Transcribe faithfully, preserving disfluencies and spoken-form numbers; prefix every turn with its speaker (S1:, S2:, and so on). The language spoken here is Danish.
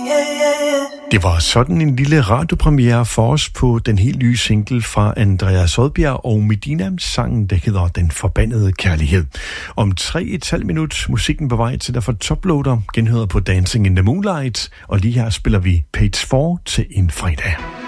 S1: Det var sådan en lille radiopremiere for os på den helt nye single fra Andreas Odbjerg og Medina, sangen, der hedder Den Forbandede Kærlighed. Om tre et halvt minut musikken på vej til dig for Toploader, genhører på Dancing in the Moonlight, og lige her spiller vi Page fire til en fredag.